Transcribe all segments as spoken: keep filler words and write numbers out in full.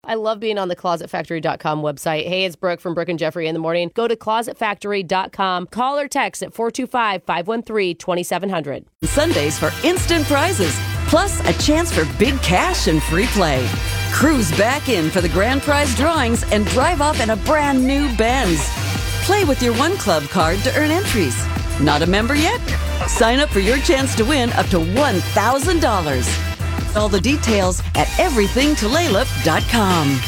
I love being on the closet factory dot com website. Hey, it's Brooke from Brooke and Jeffrey in the morning. Go to closet factory dot com. Call or text at four two five, five one three, two seven zero zero. Sundays for instant prizes, plus a chance for big cash and free play. Cruise back in for the grand prize drawings and drive off in a brand new Benz. Play with your One Club card to earn entries. Not a member yet? Sign up for your chance to win up to one thousand dollars. All the details at everything tulalip dot com.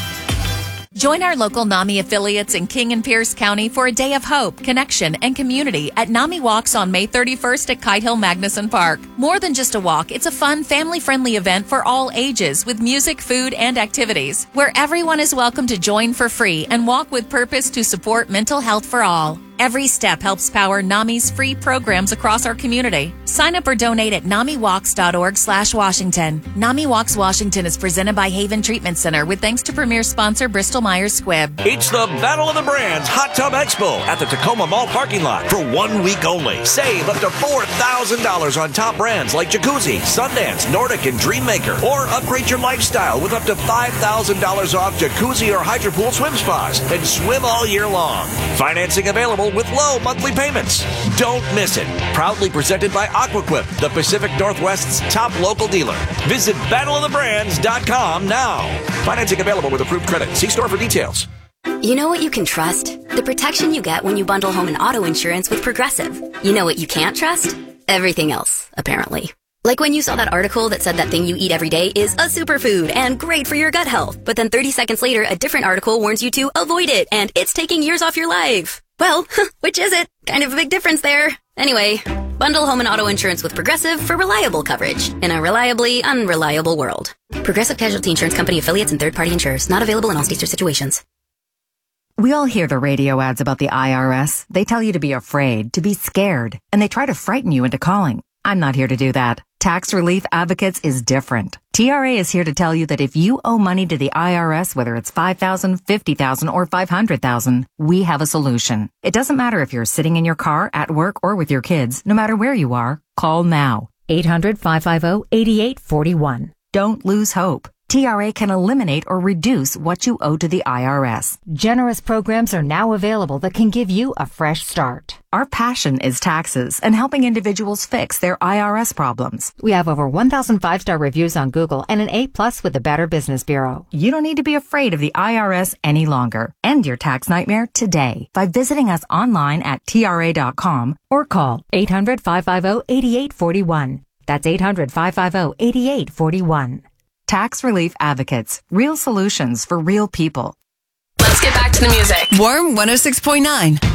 Join our local NAMI affiliates in King and Pierce County for a day of hope, connection, and community at NAMI Walks on May thirty-first at Kite Hill Magnuson Park. More than just a walk, it's a fun, family-friendly event for all ages with music, food, and activities, where everyone is welcome to join for free and walk with purpose to support mental health for all. Every step helps power NAMI's free programs across our community. Sign up or donate at nami walks dot org slash Washington. NAMI Walks Washington is presented by Haven Treatment Center with thanks to premier sponsor Bristol Myers Squibb. It's the Battle of the Brands Hot Tub Expo at the Tacoma Mall parking lot for one week only. Save up to four thousand dollars on top brands like Jacuzzi, Sundance, Nordic, and Dreammaker. Or upgrade your lifestyle with up to five thousand dollars off Jacuzzi or Hydropool swim spas and swim all year long. Financing available with low monthly payments. Don't miss it. Proudly presented by Aquaquip, the Pacific Northwest's top local dealer. Visit battle of the brands dot com now. Financing available with approved credit. See store for details. You know what you can trust? The protection you get when you bundle home and auto insurance with Progressive. You know what you can't trust? Everything else, apparently. Like when you saw that article that said that thing you eat every day is a superfood and great for your gut health. But then thirty seconds later, a different article warns you to avoid it and it's taking years off your life. Well, which is it? Kind of a big difference there. Anyway, bundle home and auto insurance with Progressive for reliable coverage in a reliably unreliable world. Progressive Casualty Insurance Company affiliates and third-party insurers. Not available in all states or situations. We all hear the radio ads about the I R S. They tell you to be afraid, to be scared, and they try to frighten you into calling. I'm not here to do that. Tax Relief Advocates is different. T R A is here to tell you that if you owe money to the I R S, whether it's five thousand dollars, fifty thousand dollars, or five hundred thousand dollars, we have a solution. It doesn't matter if you're sitting in your car, at work, or with your kids. No matter where you are, call now. eight hundred, five five zero, eight eight four one. Don't lose hope. T R A can eliminate or reduce what you owe to the I R S. Generous programs are now available that can give you a fresh start. Our passion is taxes and helping individuals fix their I R S problems. We have over one thousand five-star reviews on Google and an A plus with the Better Business Bureau. You don't need to be afraid of the I R S any longer. End your tax nightmare today by visiting us online at T R A dot com or call eight hundred, five five zero, eight eight four one. That's eight hundred, five five zero, eight eight four one. Tax Relief Advocates. Real solutions for real people. Let's get back to the music. Warm one oh six point nine.